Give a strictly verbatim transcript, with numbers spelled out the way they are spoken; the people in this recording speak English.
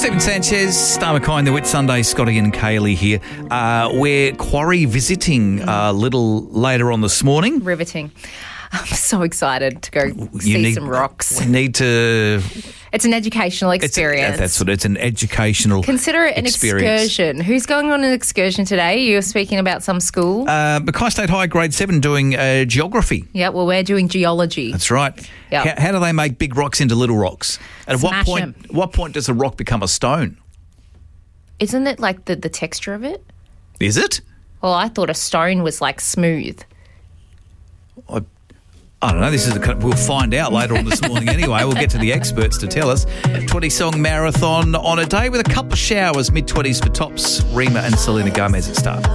Stephen Sanchez, Star McKay, the Whitsunday, Scotty and Kaylee here. Uh, we're quarry visiting a little later on this morning. Riveting. I'm so excited to go You see need- some rocks. We need to... It's an educational It's, experience. that's what it's an educational Consider it an experience. excursion. Who's going on an excursion today? You're speaking about some school? Uh, Mackay State High, grade seven, doing uh, geography. yeah, well, we're doing geology. That's right. Yep. How, how do they make big rocks into little rocks? And at what Smash point? 'em. What point does a rock become a stone? Isn't it like the, the texture of it? Is it? Well, I thought a stone was like smooth. I, I don't know. This is a, we'll find out later on this morning. Anyway, we'll get to the experts to tell us. twenty song marathon on a day with a couple of showers. Mid twenties for tops. Rima and Selena Gomez at start.